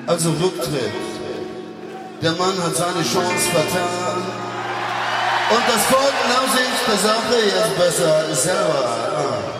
Also Rücktritt. Der Mann hat seine Chance vertan. Und das Volk in Aussicht der Sache jetzt besser selber.